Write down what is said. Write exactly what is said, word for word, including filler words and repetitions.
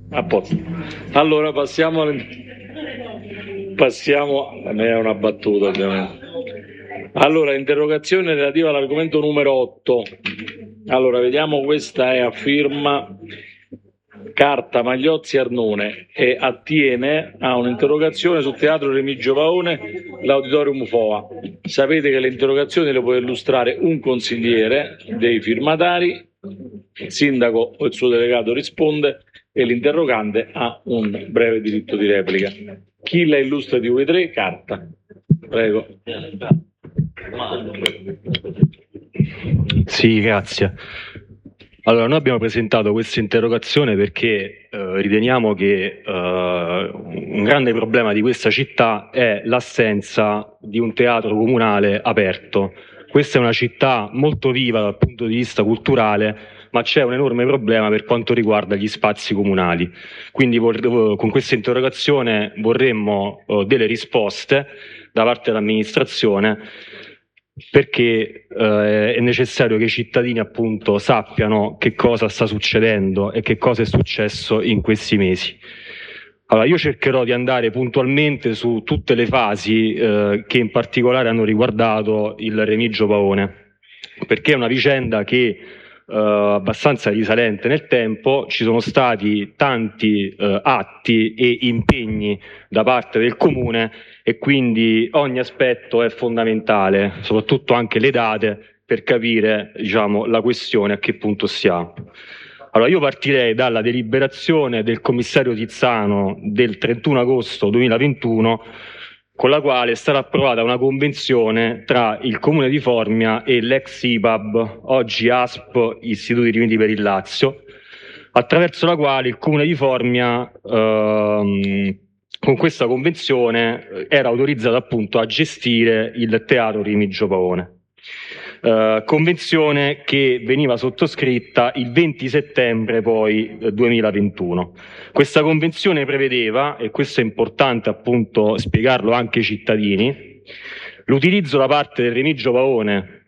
A posto. Allora passiamo, alle- passiamo, a me è una battuta ovviamente. Allora, interrogazione relativa all'argomento numero otto. Allora, vediamo, questa è a firma Carta Magliozzi Arnone e attiene a un'interrogazione sul Teatro Remigio Paone, l'Auditorium Foa. Sapete che le interrogazioni le può illustrare un consigliere dei firmatari, il sindaco o il suo delegato risponde e l'interrogante ha un breve diritto di replica. Chi la illustra di voi tre? Carta. Prego. Sì, grazie. Allora, noi abbiamo presentato questa interrogazione perché eh, riteniamo che eh, un grande problema di questa città è l'assenza di un teatro comunale aperto. Questa è una città molto viva dal punto di vista culturale, ma c'è un enorme problema per quanto riguarda gli spazi comunali. Quindi vor- con questa interrogazione vorremmo eh, delle risposte da parte dell'amministrazione, perché eh, è necessario che i cittadini appunto sappiano che cosa sta succedendo e che cosa è successo in questi mesi. Allora, io cercherò di andare puntualmente su tutte le fasi eh, che in particolare hanno riguardato il Remigio Paone, perché è una vicenda che Uh, abbastanza risalente nel tempo. Ci sono stati tanti uh, atti e impegni da parte del comune e quindi ogni aspetto è fondamentale, soprattutto anche le date, per capire, diciamo, la questione, a che punto siamo. Allora, io partirei dalla deliberazione del commissario Tizzano del trentuno agosto duemilaventuno, con la quale è stata approvata una convenzione tra il Comune di Formia e l'ex I P A B, oggi A S P, Istituti Riuniti per il Lazio, attraverso la quale il Comune di Formia, ehm, con questa convenzione, era autorizzato appunto a gestire il Teatro Remigio Paone. Uh, convenzione che veniva sottoscritta il venti settembre poi duemilaventuno. Questa convenzione prevedeva, e questo è importante appunto spiegarlo anche ai cittadini, l'utilizzo da parte del Remigio Paone